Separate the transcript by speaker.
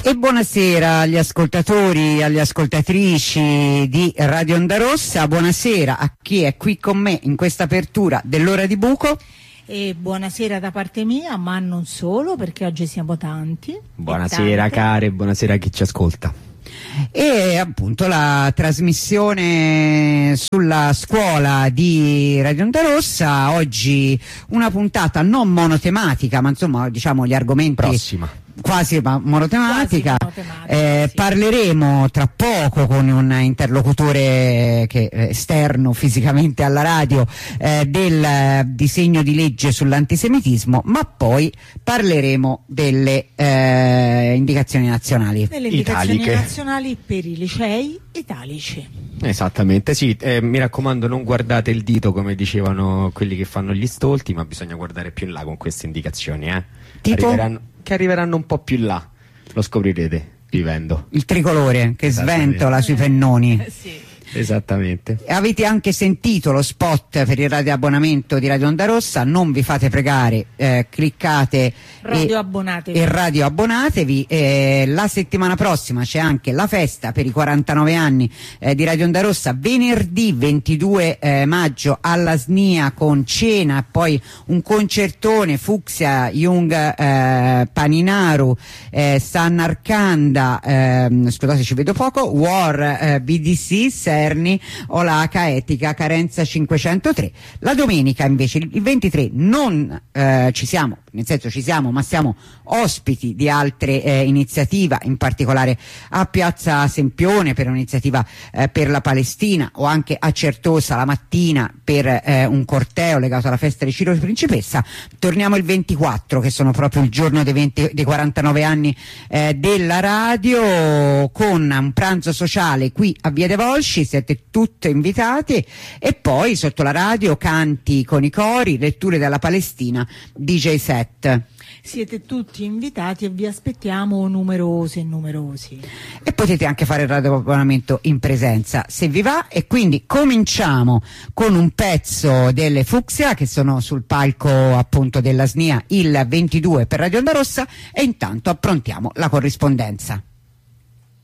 Speaker 1: E buonasera agli ascoltatori, alle ascoltatrici di Radio Onda Rossa, buonasera a chi è qui con me in questa apertura dell'ora di buco.
Speaker 2: E buonasera da parte mia, ma non solo, perché oggi siamo tanti.
Speaker 3: Buonasera care, buonasera a chi ci ascolta.
Speaker 1: E appunto la trasmissione sulla scuola di Radio Onda Rossa, oggi una puntata non monotematica, ma insomma diciamo gli argomenti
Speaker 3: prossima.
Speaker 1: Quasi monotematica.
Speaker 2: Sì.
Speaker 1: Parleremo tra poco con un interlocutore che è esterno fisicamente alla radio del disegno di legge sull'antisemitismo, ma poi parleremo delle indicazioni nazionali.
Speaker 2: Delle indicazioni
Speaker 3: italiche.
Speaker 2: nazionali per i licei italici.
Speaker 3: Esattamente, sì, mi raccomando non guardate il dito come dicevano quelli che fanno gli stolti, ma bisogna guardare più in là con queste indicazioni,
Speaker 1: Tipo?
Speaker 3: Che arriveranno un po' più in là, lo scoprirete vivendo.
Speaker 1: Il tricolore che sventola sui pennoni.
Speaker 2: Sì.
Speaker 3: Esattamente.
Speaker 1: Avete anche sentito lo spot per il radioabbonamento di Radio Onda Rossa, non vi fate pregare, cliccate
Speaker 2: Radioabbonatevi.
Speaker 1: e radioabbonatevi. La settimana prossima c'è anche la festa per i 49 anni di Radio Onda Rossa, venerdì 22 maggio alla SNIA, con cena, poi un concertone, Fucsia, Jung, Paninaru, San Arcanda, scusate ci vedo poco, War, BDC, Serni, Olaca, Etica, Carenza 503. La domenica invece il 23 non ci siamo, nel senso ci siamo, ma siamo ospiti di altre iniziative, in particolare a Piazza Sempione per un'iniziativa per la Palestina, o anche a Certosa la mattina per un corteo legato alla festa di Ciro e Principessa. Torniamo il 24, che sono proprio il giorno dei 49 anni della radio, con un pranzo sociale qui a Via dei Volsci. Siete tutte invitate, e poi sotto la radio canti con i cori, letture dalla Palestina, DJ set.
Speaker 2: Siete tutti invitati e vi aspettiamo numerosi e numerosi.
Speaker 1: E potete anche fare il radioabbonamento in presenza se vi va, e quindi cominciamo con un pezzo delle Fucsia, che sono sul palco appunto della SNIA il 22 per Radio Onda Rossa, e intanto approntiamo la corrispondenza.